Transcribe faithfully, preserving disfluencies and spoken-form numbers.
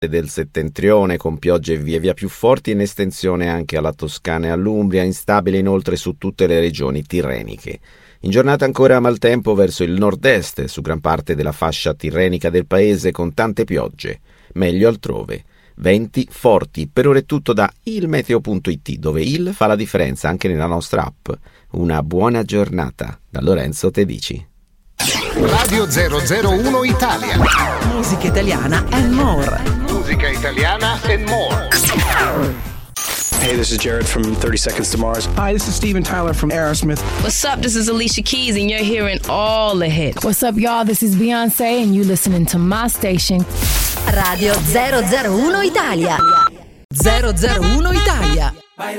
del settentrione con piogge via via più forti in estensione anche alla Toscana e all'Umbria, instabile inoltre su tutte le regioni tirreniche. In giornata ancora maltempo verso il nord-est su gran parte della fascia tirrenica del paese con tante piogge, meglio altrove. Venti forti. Per ora è tutto da ilmeteo punto it, dove il fa la differenza anche nella nostra app. Una buona giornata da Lorenzo Tedici. Radio zero zero uno Italia. Musica italiana and more. Musica italiana and more. Hey, this is Jared from thirty Seconds to Mars. Hi, this is Steven Tyler from Aerosmith. What's up? This is Alicia Keys, and you're hearing all the hits. What's up, y'all? This is Beyoncé, and you listening to my station. Radio zero zero uno Italia. zero zero uno Italia.